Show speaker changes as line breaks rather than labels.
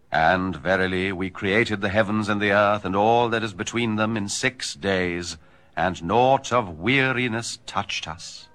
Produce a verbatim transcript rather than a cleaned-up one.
And verily we created the heavens and the earth, and all that is between them, in six days, and naught of weariness touched us.